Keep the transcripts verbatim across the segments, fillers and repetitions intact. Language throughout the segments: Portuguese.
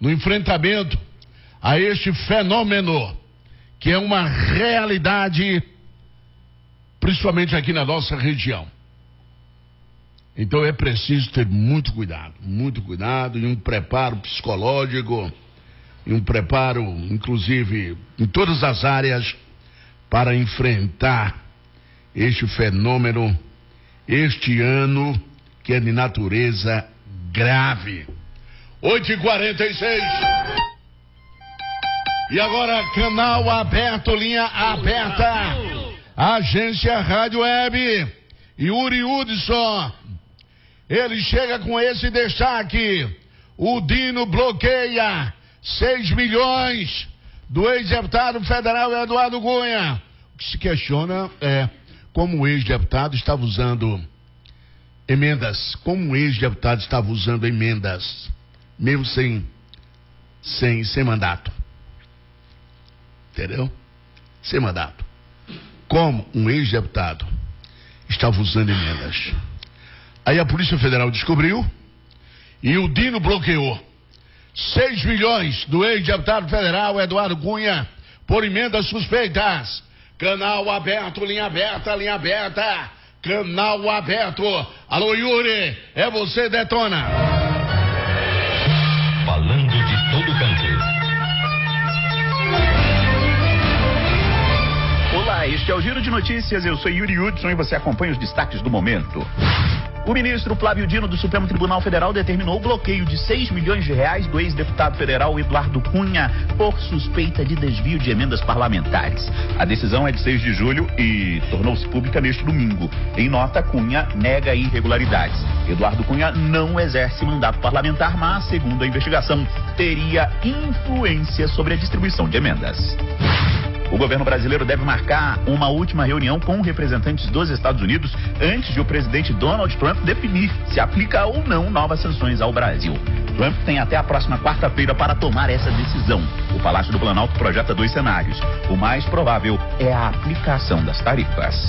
no enfrentamento a este fenômeno que é uma realidade, principalmente aqui na nossa região. Então é preciso ter muito cuidado, muito cuidado e um preparo psicológico, e um preparo, inclusive, em todas as áreas para enfrentar este fenômeno, este ano que é de natureza grave. oito e quarenta e seis. E agora, canal aberto, linha aberta. Agência Rádio Web. Yuri Hudson. Ele chega com esse destaque. O Dino bloqueia seis milhões do ex-deputado federal Eduardo Cunha. O que se questiona é como o ex-deputado estava usando emendas. Como o ex-deputado estava usando emendas, mesmo sem, sem, sem mandato. Entendeu? Sem mandato. Como um ex-deputado estava usando emendas. Aí a Polícia Federal descobriu e o Dino bloqueou seis milhões do ex-deputado federal Eduardo Cunha por emendas suspeitas. Canal aberto, linha aberta, linha aberta. Canal aberto. Alô, Yuri, é você, detona. Falando de todo canto. Olá, este é o Giro de Notícias. Eu sou Yuri Hudson e você acompanha os destaques do momento. O ministro Flávio Dino do Supremo Tribunal Federal determinou o bloqueio de seis milhões de reais do ex-deputado federal Eduardo Cunha por suspeita de desvio de emendas parlamentares. A decisão é de seis de julho e tornou-se pública neste domingo. Em nota, Cunha nega irregularidades. Eduardo Cunha não exerce mandato parlamentar, mas, segundo a investigação, teria influência sobre a distribuição de emendas. O governo brasileiro deve marcar uma última reunião com representantes dos Estados Unidos antes de o presidente Donald Trump definir se aplica ou não novas sanções ao Brasil. Trump tem até a próxima quarta-feira para tomar essa decisão. O Palácio do Planalto projeta dois cenários. O mais provável é a aplicação das tarifas.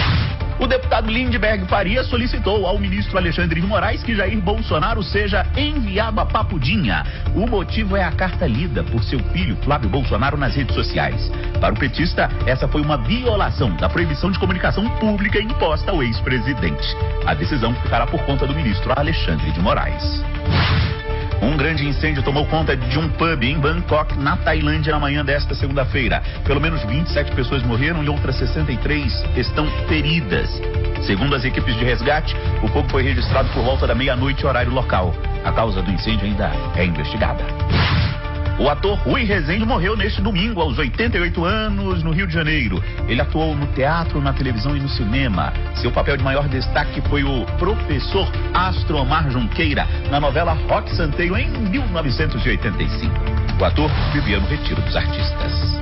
O deputado Lindbergh Faria solicitou ao ministro Alexandre de Moraes que Jair Bolsonaro seja enviado a Papudinha. O motivo é a carta lida por seu filho Flávio Bolsonaro nas redes sociais. Para o petista, essa foi uma violação da proibição de comunicação pública imposta ao ex-presidente. A decisão ficará por conta do ministro Alexandre de Moraes. Um grande incêndio tomou conta de um pub em Bangkok, na Tailândia, na manhã desta segunda-feira. Pelo menos vinte e sete pessoas morreram e outras sessenta e três estão feridas. Segundo as equipes de resgate, o fogo foi registrado por volta da meia-noite, horário local. A causa do incêndio ainda é investigada. O ator Rui Rezende morreu neste domingo, aos oitenta e oito anos, no Rio de Janeiro. Ele atuou no teatro, na televisão e no cinema. Seu papel de maior destaque foi o professor Astromar Junqueira, na novela Rock Santeiro, em mil novecentos e oitenta e cinco. O ator vivia no Retiro dos Artistas.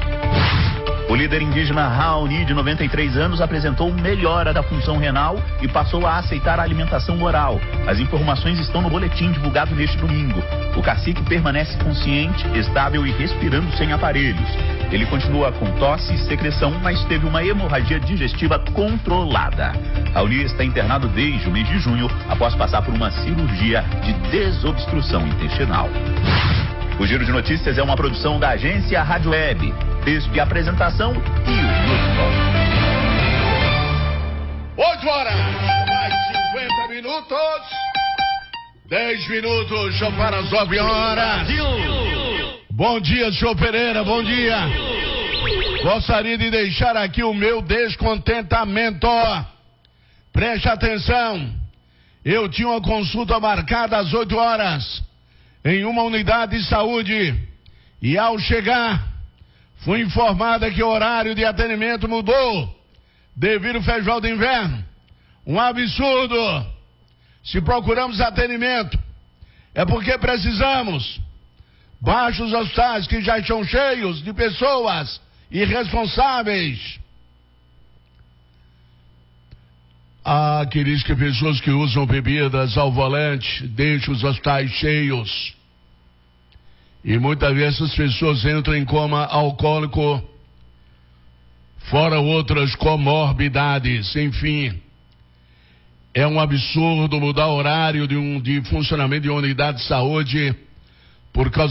O líder indígena Raoni, de noventa e três anos, apresentou melhora da função renal e passou a aceitar a alimentação oral. As informações estão no boletim divulgado neste domingo. O cacique permanece consciente, estável e respirando sem aparelhos. Ele continua com tosse e secreção, mas teve uma hemorragia digestiva controlada. Raoni está internado desde o mês de junho, após passar por uma cirurgia de desobstrução intestinal. O Giro de Notícias é uma produção da agência Rádio Web. Desde a apresentação e o Hudson. oito horas, mais cinquenta minutos. dez minutos, só para as nove horas. Bom dia, senhor Pereira, bom dia. Gostaria de deixar aqui o meu descontentamento. Preste atenção. Eu tinha uma consulta marcada às oito horas em uma unidade de saúde. E ao chegar, fui informada que o horário de atendimento mudou devido ao festival de inverno. Um absurdo. Se procuramos atendimento, é porque precisamos. Baixa os hospitais que já estão cheios de pessoas irresponsáveis. Há aqueles que pessoas que usam bebidas ao volante, deixam os hospitais cheios. E muitas vezes essas pessoas entram em coma alcoólico, fora outras comorbidades, enfim. É um absurdo mudar o horário de, um, de funcionamento de uma unidade de saúde por causa